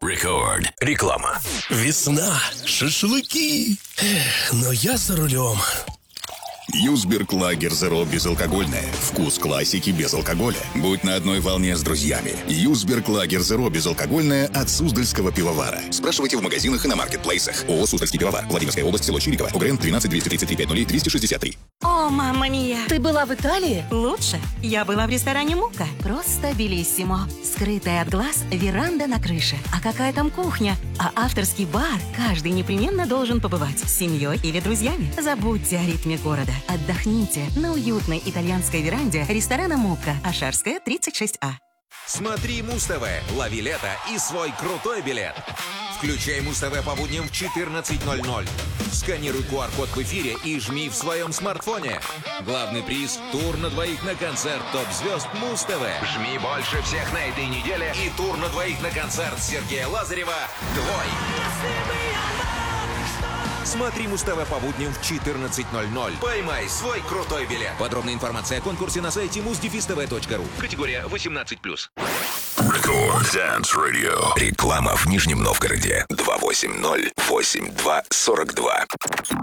Record. Реклама. Весна, шашлыки. Но я за рулем. Юзберг Лагер Зеро безалкогольное. Вкус классики без алкоголя. Будь на одной волне с друзьями. Юзберг Лагер Зеро безалкогольное от Суздальского пивовара. Спрашивайте в магазинах и на маркетплейсах. ООО «Суздальский пивовар». Владимирская область, село Чириково. УГРН 12 233 50 263. О, мамма мия! Ты была в Италии? Лучше. Я была в ресторане «Мука». Просто белиссимо. Скрытая от глаз веранда на крыше. А какая там кухня? А авторский бар каждый непременно должен побывать. С семьей или друзьями. Забудьте о ритме города. Отдохните на уютной итальянской веранде ресторана «Мука». Ашарская, 36А. Смотри Муз-ТВ, лови лето и свой крутой билет. Включай Муз-ТВ по будням в 14:00. Сканируй QR-код в эфире и жми в своем смартфоне. Главный приз – тур на двоих на концерт топ-звезд Муз-ТВ. Жми больше всех на этой неделе и тур на двоих на концерт Сергея Лазарева твой. Смотри Муз-ТВ по будням в 14:00. Поймай свой крутой билет. Подробная информация о конкурсе на сайте muzdefistv.ru. Категория 18+. Record Dance Radio. Реклама в Нижнем Новгороде. 280-82-42.